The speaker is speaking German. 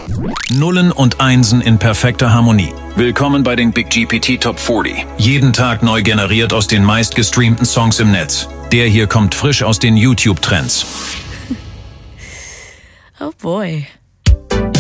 Nullen und Einsen in perfekter Harmonie. Willkommen bei den Big GPT Top 40. Jeden Tag neu generiert aus den meistgestreamten Songs im Netz. Der hier kommt frisch aus den YouTube-Trends. Oh boy.